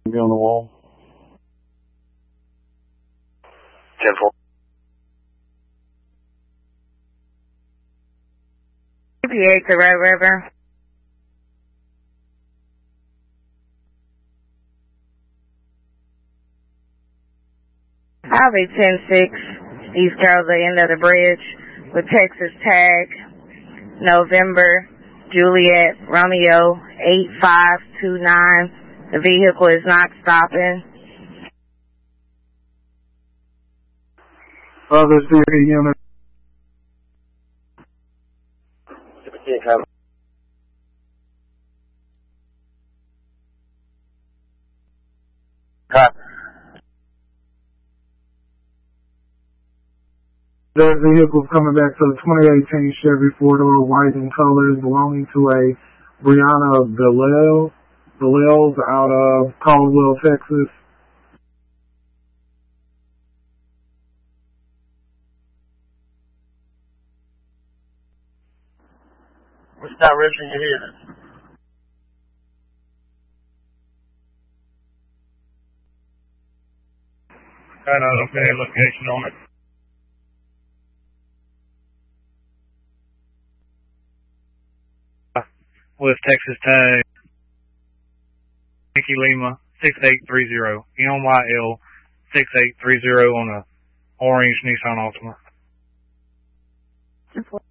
Be on the wall. 10-4. CPA to Red River. I have a 10-6 East Carrollton end of the bridge with Texas tag, November, Juliet, Romeo, 8529. The vehicle is not stopping. Other Sierra unit. That vehicle is coming back to the 2018 Chevy 4-door, white in color, belonging to a Brianna Valles out of Caldwell, Texas. Which direction you headed? Got an okay location on it. With Texas tag, Yankee Lima 6830, NYL 6830 on a orange Nissan Altima.